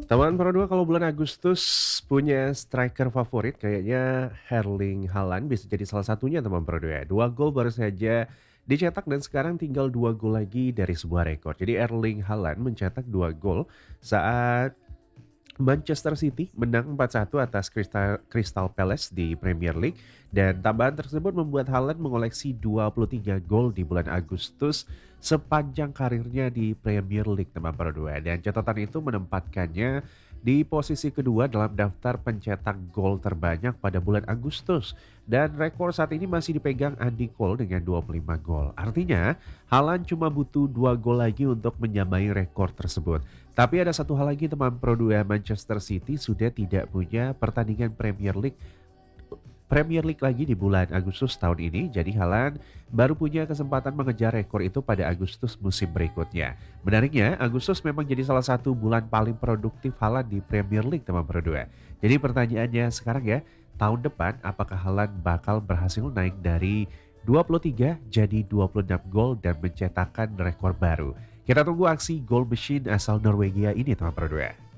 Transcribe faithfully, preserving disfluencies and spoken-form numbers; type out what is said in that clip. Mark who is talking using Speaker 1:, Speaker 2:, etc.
Speaker 1: Teman Pro dua kalau bulan Agustus punya striker favorit kayaknya Erling Haaland bisa jadi salah satunya teman Pro dua. Dua gol baru saja dicetak dan sekarang tinggal dua gol lagi dari sebuah rekor. Jadi Erling Haaland mencetak dua gol saat Manchester City menang empat satu atas Crystal, Crystal Palace di Premier League dan tambahan tersebut membuat Haaland mengoleksi dua puluh tiga gol di bulan Agustus sepanjang karirnya di Premier League teman dua dan catatan itu menempatkannya di posisi kedua dalam daftar pencetak gol terbanyak pada bulan Agustus dan rekor saat ini masih dipegang Andy Cole dengan dua puluh lima gol. Artinya Haaland cuma butuh dua gol lagi untuk menyamai rekor tersebut. Tapi ada satu hal lagi teman Pro dua, Manchester City sudah tidak punya pertandingan Premier League Premier League lagi di bulan Agustus tahun ini, jadi Haaland baru punya kesempatan mengejar rekor itu pada Agustus musim berikutnya. Menariknya, Agustus memang jadi salah satu bulan paling produktif Haaland di Premier League teman Pro dua. Jadi pertanyaannya sekarang ya, tahun depan apakah Haaland bakal berhasil naik dari dua puluh tiga jadi dua puluh enam gol dan mencetakkan rekor baru? Kita tunggu aksi gol machine asal Norwegia ini teman Pro dua.